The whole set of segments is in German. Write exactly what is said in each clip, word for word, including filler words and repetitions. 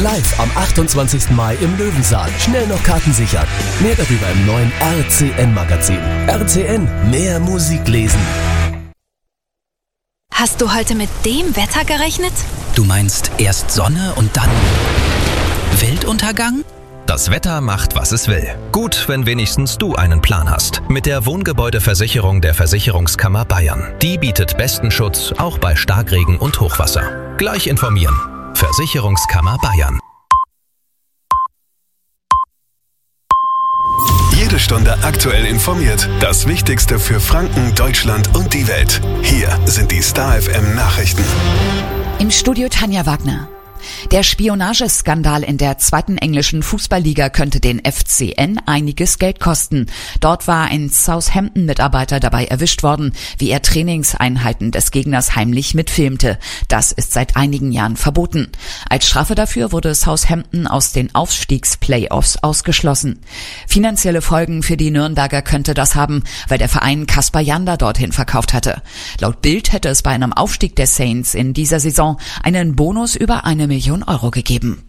Live am achtundzwanzigsten Mai im Löwensaal. Schnell noch Karten sichern. Mehr darüber im neuen R C N-Magazin. R C N, mehr Musik lesen. Hast du heute mit dem Wetter gerechnet? Du meinst erst Sonne und dann Weltuntergang? Das Wetter macht, was es will. Gut, wenn wenigstens du einen Plan hast. Mit der Wohngebäudeversicherung der Versicherungskammer Bayern. Die bietet besten Schutz, auch bei Starkregen und Hochwasser. Gleich informieren. Versicherungskammer Bayern. Jede Stunde aktuell informiert. Das Wichtigste für Franken, Deutschland und die Welt. Hier sind die Star F M Nachrichten. Im Studio Tanja Wagner. Der Spionageskandal in der zweiten englischen Fußballliga könnte den F C N einiges Geld kosten. Dort war ein Southampton-Mitarbeiter dabei erwischt worden, wie er Trainingseinheiten des Gegners heimlich mitfilmte. Das ist seit einigen Jahren verboten. Als Strafe dafür wurde Southampton aus den Aufstiegsplayoffs ausgeschlossen. Finanzielle Folgen für die Nürnberger könnte das haben, weil der Verein Kaspar Janda dorthin verkauft hatte. Laut Bild hätte es bei einem Aufstieg der Saints in dieser Saison einen Bonus über eine Million Euro gegeben.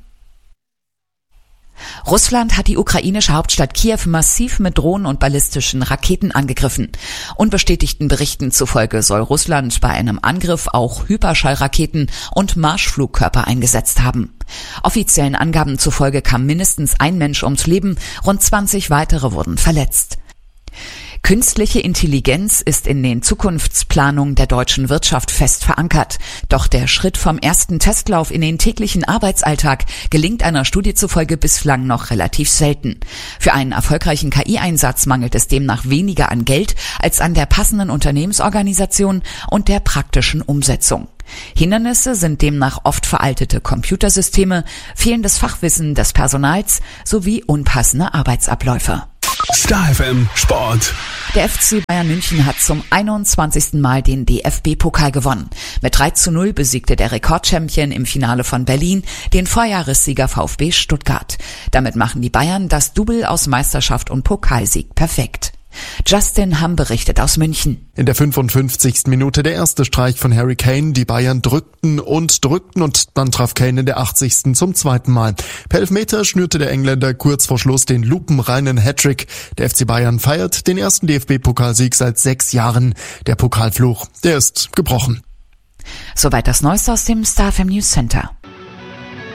Russland hat die ukrainische Hauptstadt Kiew massiv mit Drohnen und ballistischen Raketen angegriffen. Unbestätigten Berichten zufolge soll Russland bei einem Angriff auch Hyperschallraketen und Marschflugkörper eingesetzt haben. Offiziellen Angaben zufolge kam mindestens ein Mensch ums Leben, rund zwanzig weitere wurden verletzt. Künstliche Intelligenz ist in den Zukunftsplanungen der deutschen Wirtschaft fest verankert. Doch der Schritt vom ersten Testlauf in den täglichen Arbeitsalltag gelingt einer Studie zufolge bislang noch relativ selten. Für einen erfolgreichen K I-Einsatz mangelt es demnach weniger an Geld als an der passenden Unternehmensorganisation und der praktischen Umsetzung. Hindernisse sind demnach oft veraltete Computersysteme, fehlendes Fachwissen des Personals sowie unpassende Arbeitsabläufe. Star F M Sport. Der F C Bayern München hat zum einundzwanzigsten Mal den D F B-Pokal gewonnen. Mit drei zu null besiegte der Rekordchampion im Finale von Berlin den Vorjahressieger VfB Stuttgart. Damit machen die Bayern das Double aus Meisterschaft und Pokalsieg perfekt. Justin Hamm berichtet aus München. In der fünfundfünfzigsten Minute der erste Streich von Harry Kane. Die Bayern drückten und drückten und dann traf Kane in der achtzigsten zum zweiten Mal. Per Elfmeter schnürte der Engländer kurz vor Schluss den lupenreinen Hattrick. Der F C Bayern feiert den ersten D F B-Pokalsieg seit sechs Jahren. Der Pokalfluch, der ist gebrochen. Soweit das Neueste aus dem Star F M News Center.